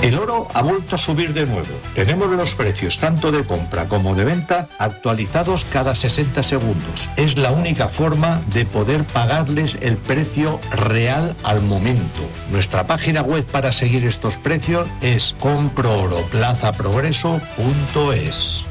El oro ha vuelto a subir de nuevo. Tenemos los precios tanto de compra como de venta actualizados cada 60 segundos. Es la única forma de poder pagarles el precio real al momento. Nuestra página web para seguir estos precios es comprooroplazaprogreso.es.